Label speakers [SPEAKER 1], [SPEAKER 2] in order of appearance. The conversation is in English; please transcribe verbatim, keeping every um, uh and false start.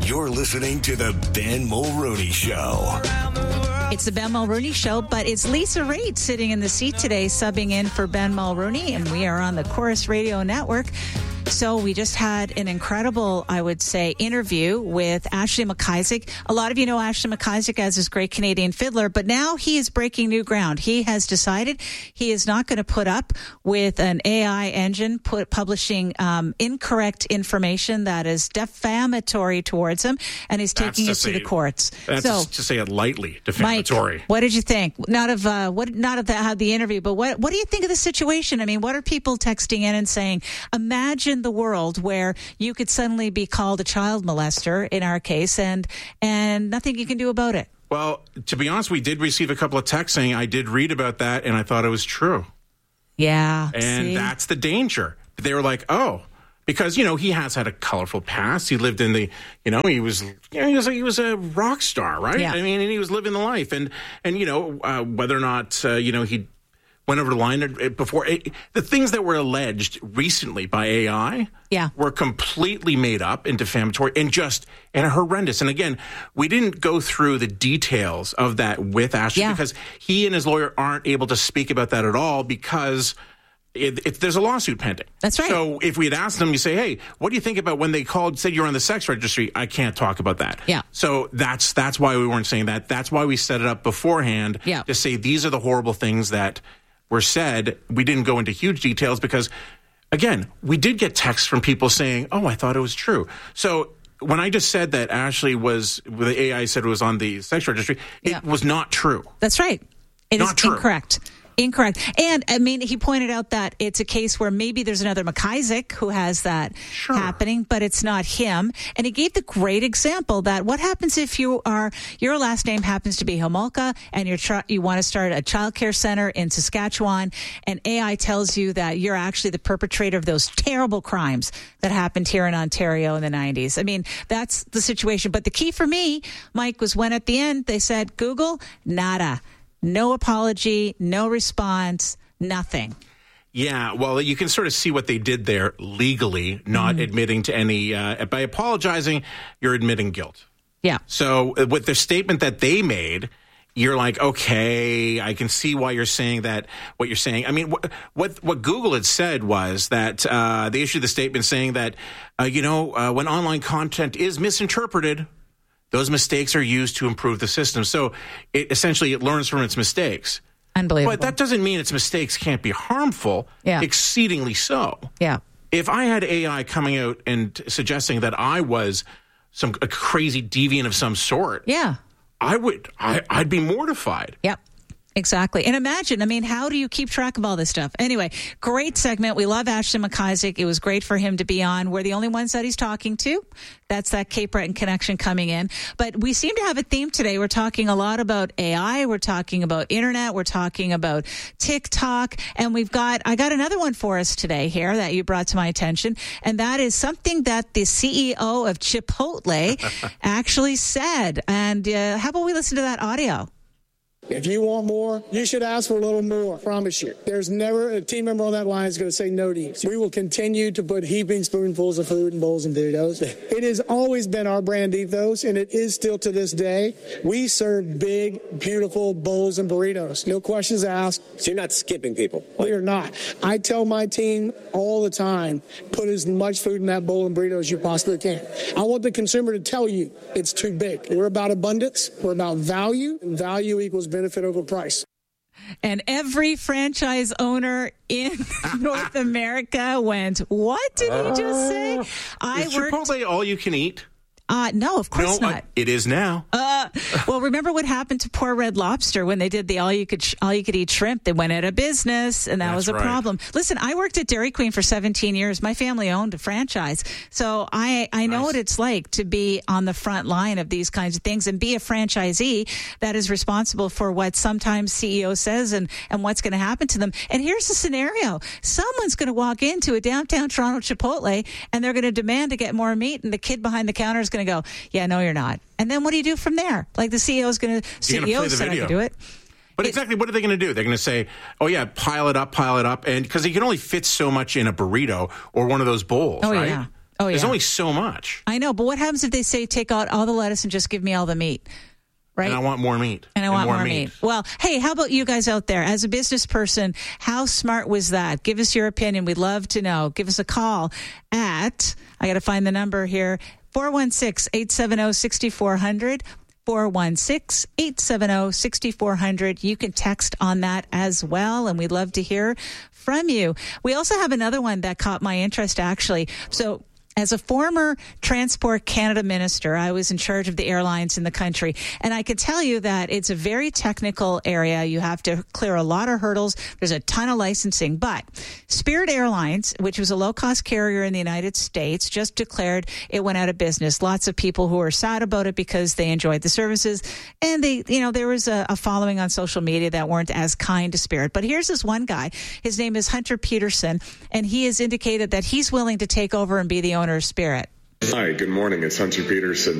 [SPEAKER 1] You're listening to the Ben Mulrooney Show.
[SPEAKER 2] It's the Ben Mulrooney Show, but it's Lisa Raitt sitting in the seat today, subbing in for Ben Mulrooney, and we are on the Chorus Radio Network. So we just had an incredible, I would say, interview with Ashley McIsaac. A lot of you know Ashley McIsaac as his Great Canadian Fiddler, but now he is breaking new ground. He has decided he is not going to put up with an A I engine put, publishing um, incorrect information that is defamatory towards him, and he's taking it to the courts.
[SPEAKER 3] That's
[SPEAKER 2] so,
[SPEAKER 3] to say it lightly, defamatory.
[SPEAKER 2] Mike, what did you think? Not of uh, what, not of the, how the interview, but what what do you think of the situation? I mean, what are people texting in and saying? Imagine the world where you could suddenly be called a child molester, in our case, and and nothing you can do about it.
[SPEAKER 3] Well, to be honest, we did receive a couple of texts saying I did read about that, and I thought it was true.
[SPEAKER 2] Yeah.
[SPEAKER 3] And
[SPEAKER 2] see?
[SPEAKER 3] that's the danger. They were like, oh, because, you know, he has had a colorful past. He lived in the, you know, he was, you know, he was, he was a rock star, right?
[SPEAKER 2] Yeah.
[SPEAKER 3] I mean, and he was living the life. And, and you know, uh, whether or not, uh, you know, he went over the line before. It, the things that were alleged recently by A I
[SPEAKER 2] yeah.
[SPEAKER 3] were completely made up and defamatory and just and horrendous. And again, we didn't go through the details of that with Ashley
[SPEAKER 2] yeah.
[SPEAKER 3] because he and his lawyer aren't able to speak about that at all because It, it, there's a lawsuit pending.
[SPEAKER 2] That's right.
[SPEAKER 3] So if we had asked them, you say, hey, what do you think about when they called, said you're on the sex registry? I can't talk about that.
[SPEAKER 2] Yeah.
[SPEAKER 3] So that's that's why we weren't saying that. That's why we set it up beforehand
[SPEAKER 2] yeah.
[SPEAKER 3] to say these are the horrible things that were said. We didn't go into huge details because, again, we did get texts from people saying, oh, I thought it was true. So when I just said that Ashley was, the A I said it was on the sex registry, it yeah. was not true.
[SPEAKER 2] That's right. It
[SPEAKER 3] not
[SPEAKER 2] is
[SPEAKER 3] true.
[SPEAKER 2] Incorrect. Incorrect. And, I mean, he pointed out that it's a case where maybe there's another McIsaac who has that
[SPEAKER 3] sure.
[SPEAKER 2] happening, but it's not him. And he gave the great example that what happens if you are, your last name happens to be Homolka and you're tr- you want to start a child care center in Saskatchewan, and A I tells you that you're actually the perpetrator of those terrible crimes that happened here in Ontario in the nineties. I mean, that's the situation. But the key for me, Mike, was when at the end they said, Google, nada. No apology, no response, nothing.
[SPEAKER 3] Yeah, well, you can sort of see what they did there legally, not mm-hmm. admitting to any, uh, by apologizing, you're admitting guilt.
[SPEAKER 2] Yeah.
[SPEAKER 3] So uh, with the statement that they made, you're like, okay, I can see why you're saying that, what you're saying. I mean, what what, what Google had said was that uh, they issued the statement saying that, uh, you know, uh, when online content is misinterpreted, those mistakes are used to improve the system. So it essentially it learns from its mistakes.
[SPEAKER 2] Unbelievable.
[SPEAKER 3] But that doesn't mean its mistakes can't be harmful,
[SPEAKER 2] yeah.
[SPEAKER 3] exceedingly so.
[SPEAKER 2] Yeah.
[SPEAKER 3] If I had A I coming out and suggesting that I was some a crazy deviant of some sort,
[SPEAKER 2] yeah,
[SPEAKER 3] I would I, I'd be mortified.
[SPEAKER 2] Yep. Exactly. And imagine, I mean, how do you keep track of all this stuff? Anyway, great segment. We love Ashley McIsaac. It was great for him to be on. We're the only ones that he's talking to. That's that Cape Breton connection coming in. But we seem to have a theme today. We're talking a lot about A I. We're talking about internet. We're talking about TikTok. And we've got, I got another one for us today here that you brought to my attention. And that is something that the C E O of Chipotle actually said. And uh, how about we listen to that audio?
[SPEAKER 4] If you want more, you should ask for a little more. I promise you. There's never a team member on that line is going to say no to you. We will continue to put heaping spoonfuls of food in bowls and burritos. It has always been our brand ethos, and it is still to this day. We serve big, beautiful bowls and burritos. No questions asked.
[SPEAKER 5] So you're not skipping people?
[SPEAKER 4] We are not. I tell my team all the time, put as much food in that bowl and burrito as you possibly can. I want the consumer to tell you it's too big. We're about abundance. We're about value, and value equals benefit over price.
[SPEAKER 2] And every franchise owner in North America went, what did he just say? I
[SPEAKER 3] Is
[SPEAKER 2] worked,
[SPEAKER 3] Chipotle all you can eat?
[SPEAKER 2] Uh, no, of course
[SPEAKER 3] no,
[SPEAKER 2] not.
[SPEAKER 3] Uh, it is now.
[SPEAKER 2] Uh, well, remember what happened to poor Red Lobster when they did the all you could sh- all you could eat shrimp? They went out of business, and that
[SPEAKER 3] That's
[SPEAKER 2] was a
[SPEAKER 3] right.
[SPEAKER 2] problem. Listen, I worked at Dairy Queen for seventeen years. My family owned a franchise, so I I know
[SPEAKER 3] Nice.
[SPEAKER 2] what it's like to be on the front line of these kinds of things and be a franchisee that is responsible for what sometimes C E O says and and what's going to happen to them. And here's the scenario: someone's going to walk into a downtown Toronto Chipotle and they're going to demand to get more meat, and the kid behind the counter is going to go, "Yeah, no, you're not." And then what do you do from there? Like the C E O is going to, C E O said I can do it.
[SPEAKER 3] But
[SPEAKER 2] it,
[SPEAKER 3] exactly, what are they going to do? They're going to say, oh, yeah, pile it up, pile it up. And because you can only fit so much in a burrito or one of those bowls,
[SPEAKER 2] oh,
[SPEAKER 3] right?
[SPEAKER 2] yeah. Oh, yeah.
[SPEAKER 3] There's only so much.
[SPEAKER 2] I know, but what happens if they say take out all the lettuce and just give me all the meat? Right?
[SPEAKER 3] And I want more meat.
[SPEAKER 2] And I want
[SPEAKER 3] more,
[SPEAKER 2] more
[SPEAKER 3] meat.
[SPEAKER 2] meat. Well, hey, how about you guys out there? As a business person, how smart was that? Give us your opinion. We'd love to know. Give us a call at, I got to find the number here, four one six, eight seven zero, six four zero zero. four one six, eight seven zero, six four zero zero. You can text on that as well, and we'd love to hear from you. We also have another one that caught my interest, actually. So as a former Transport Canada minister, I was in charge of the airlines in the country, and I could tell you that it's a very technical area. You have to clear a lot of hurdles. There's a ton of licensing, but Spirit Airlines, which was a low-cost carrier in the United States, just declared it went out of business. Lots of people who are sad about it because they enjoyed the services, and they, you know, there was a, a following on social media that weren't as kind to Spirit. But here's this one guy. His name is Hunter Peterson, and he has indicated that he's willing to take over and be the owner of Spirit.
[SPEAKER 5] Hi, good morning. It's Hunter Peterson.